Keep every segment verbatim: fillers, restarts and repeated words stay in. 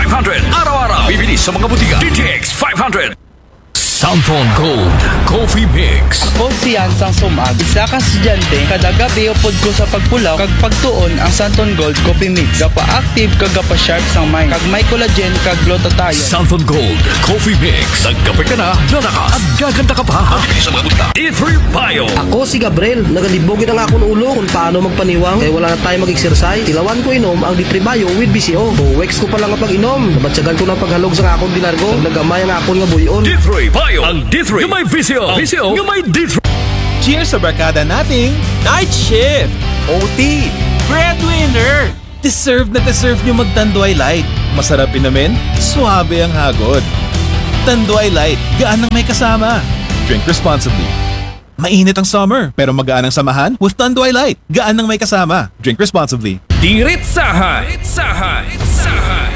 five hundred. Araw-araw. Bibili sa mga butika. D T X five hundred. Santon Gold Coffee Mix. Ako si Yansang Sumag, isa ka estudyante, kada gabi upod ko sa pagpulaw, kag pagtuon ang Santon Gold Coffee Mix. Gapa active kag gapa sharp sang mind, kag may collagen kag glutathione. Santon Gold Coffee Mix. Nagkape ka na, nanakas, at gaganda ka pa. Bibili sa mga butika. D three Bio. Ako si Gabriel, nagalibogin na nga akong ulo kung paano magpaniwang kaya wala na tayo mag-exercise. Tilawan ko inom ang D three Bio with B C O. Buwex ko pa lang ang pag-inom. Nabatsagan ko na paghalog sa akong dinargo. Nagamay ang akong nga buyon. D three Bio. Ang D three. Yung may V C O. V C O. Yung may D three. Cheers sa barkada nating Night Shift, O T, Breadwinner. Deserve na deserve nyo mag-Tanduay Light. Masarap inamin, suabe ang hagod. Tanduay Light, gaan ng may kasama. Drink responsibly. Mainit ang summer, pero magaan ang samahan with Tanduay Light. Gaan ng may kasama. Drink responsibly. Diritsahan! Diritsahan! Diritsahan!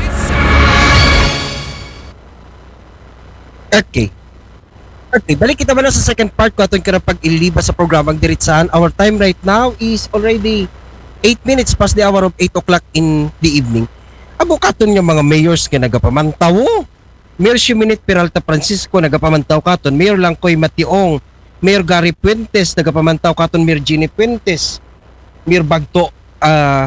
Okay. Okay, balik kita ba na sa second part ko atong karapag iliba sa programang Diritsahan. Our time right now is already eight minutes past the hour of eight o'clock in the evening. Abo katon yung mga mayors nga nagapamantaw. Mayor Shiminit Peralta Francisco nagapamantaw katon. Mayor Langkoy Mationg. Mayor Gary Puentes nagapamantaw katon. Mayor Ginny Puentes. Mayor Bagto uh,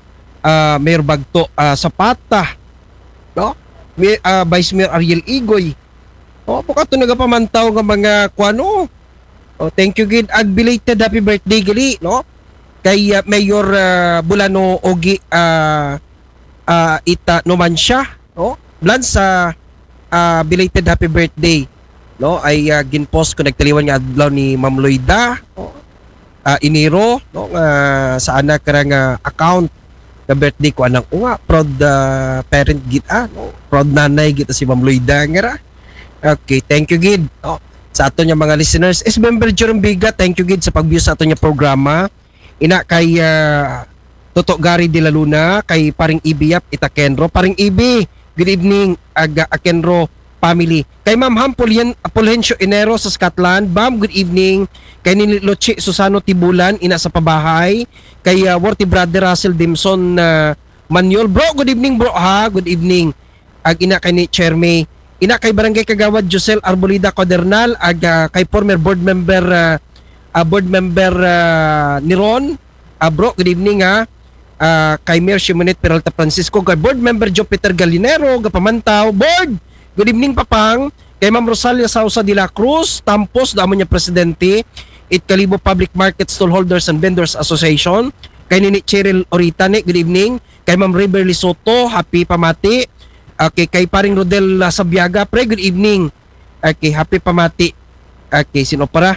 uh, Mayor Bagto uh, Zapata. No? Mayor, uh, Vice Mayor Ariel Igoy. O, po ka ito nagapamantaw ng mga kuano. O, thank you, Gid. Ag belated happy birthday, gali, no? Kay uh, Mayor uh, Bulano Ogi uh, uh, Ita Numancia, no? Blan sa uh, belated happy birthday, no? Ay uh, ginpost ko nagtaliwan nga adlaw ni Ma'am Loida, no? Uh, Iniro, no? Uh, sa anak karang uh, account na birthday ko anang unga. Proud uh, parent gid ah, no? Proud nanay gid si Ma'am Loida nga ra. Okay, thank you, Gid. Oh, sa ato niya mga listeners. Is member Jerome Biga, thank you, Gid, sa pag-view sa ato niya programa. Ina kay uh, Toto Gary de la Luna, kay Paring Ibi Yap, Itakenro. Paring Ibi, good evening, aga Akenro family. Kay Ma'am Ham Fulgencio Enero sa Scotland. Ma'am, good evening. Kay ni Loche Susano Tibulan, ina sa pabahay. Kay uh, Worthy Brother Russell Dimson uh, Manuel. Bro, good evening, bro. Ha, good evening. Ag ina kay ni Cherme. Ina kay Barangay Kagawad Josel Arbolida Codernal, ag uh, kay former board member uh, uh, board member uh, ni Ron. Uh, bro, good evening ha. Uh, kay Mayor Shimonit Peralta Francisco, kay board member Jupiter Galinero, gapamantaw. Board, good evening papang. Kay Ma'am Rosalia Sausa de la Cruz, Tampos, damo niya presidente, It Kalibo Public Market Stallholders and Vendors Association. Kay Nini Cheryl Oritane, good evening. Kay Ma'am Riverly Soto, happy pamati. Okay, kay Paring Rodel uh, Sabiaga, pre, good evening. Okay, happy pamati. Okay, sino para?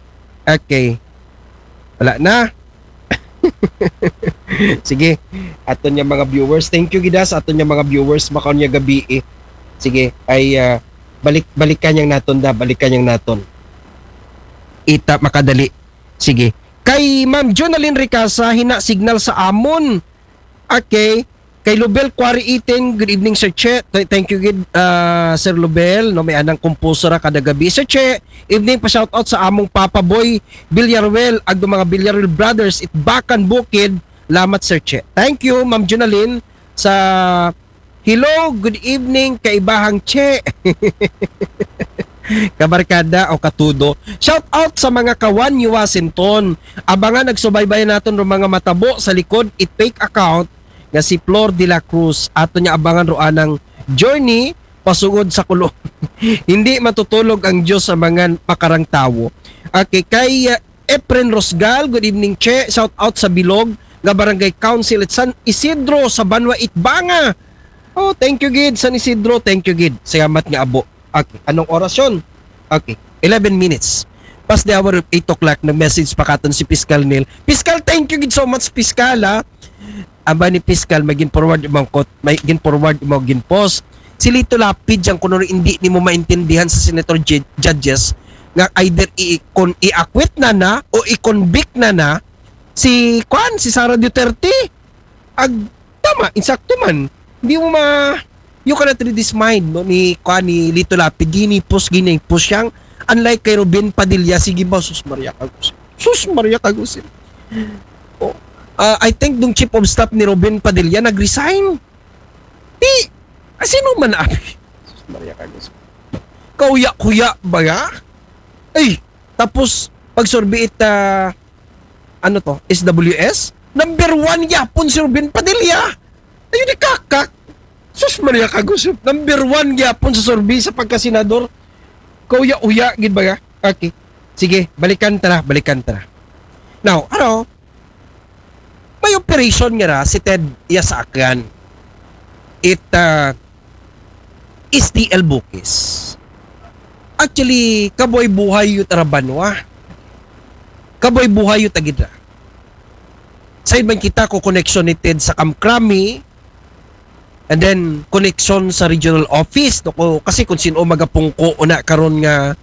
Okay. Wala na. Sige, ato niya mga viewers. Thank you, Gidas. Ato niya mga viewers, makaon niya gabi eh. Sige, ay uh, balik balikan yang naton da, balikan yang naton. Ita makadali. Sige. Kay Ma'am Jonalyn Ricasa, hina signal sa amon. Okay. Kay Lubel Quarry Eating, good evening Sir Che. Thank you good uh, Sir Lubel, no, may anang kumpusora kada gabi. Sir Che, evening pa shout out sa among Papa Boy Villarwell ag mga Villarwell brothers it Bakan Bukid. Lamat Sir Che. Thank you Ma'am Jonalyn sa hello, good evening kay Bahang Che. Kabarkada o katudo. Shout out sa mga kawan ni Washington. Abangan nagsubaybayan naton ro mga matabo sa likod it fake account nga si Flor de la Cruz. Ato niya abangan roan ng journey pasugod sa kulong. Hindi matutulog ang Diyos sa mga makarang tawo. Okay, kay uh, Efren Rosgal, good evening Che. Shout out sa Bilog nga Barangay Council at San Isidro sa Banwa Itbanga. Oh, thank you Gid San Isidro, thank you Gid. Salamat nga abo. Okay, anong orasyon? Okay, eleven minutes. Past the hour of eight o'clock, nag-message pa katon si Piskal Neil. Piskal, thank you Gid so much Piskal ha. Aba ni Piskal, magin forward imong kot, magin forward imong gin post. Si Lito Lapid yang kuno hindi nimo maintindihan sa senator judges nga either i-con i-acquit na na o i-convict na na si Kwan, si Sara Duterte. Ag tama, insakto man. Hindi mo ma you cannot read this mind no ni Kwan ni Lito Lapid gini post gini post yang unlike kay Robin Padilla sige ba sus Maria Cagusin. Sus Maria Cagusin. Oh. Uh, I think dung chief of staff ni Robin Padilla nag-resign. Di, Ah, sino man abi? Sus Maria Carlos. Kauya-kuya ba ya? Ay, tapos pag sorbiit uh, ano to, S W S? Number one yapon si Ruben Padilla. Ayun ni kakak. Sus Maria Kagusop. Number one yapon sa sorbi sa pagkasenador. Kauya-uya, gid ba ya? Okay. Sige, balikan ta na, balikan ta na. Now, ano? May operation nga ra si Ted Yasakan. It uh, is T L Bukis. Actually, kaboy buhay yu tarabanwa. Kaboy buhay yu tagida. Sa ibang kita ko connection ni Ted sa Kamkrami, and then connection sa regional office. No, kasi kung sino magapungko una karon nga